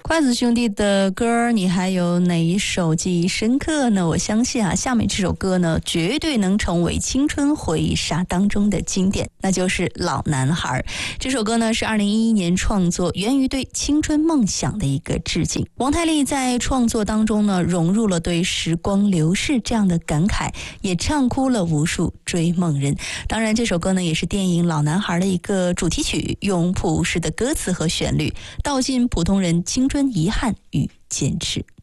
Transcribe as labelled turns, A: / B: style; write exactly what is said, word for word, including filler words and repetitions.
A: 筷子兄弟的歌你还有哪一首记忆深刻呢？我相信啊，下面这首歌呢绝对能成为青春回忆杀当中的经典，那就是《老男孩》。这首歌呢是二零一一年创作，源于对青春梦想的一个致敬。王太利在创作当中呢融入了对时光流逝这样的感慨，也唱哭了无数追梦人。当然这首歌呢也是电影《老男孩》的一个主题曲，用朴实的歌词和旋律道尽普通人青春遗憾与坚持。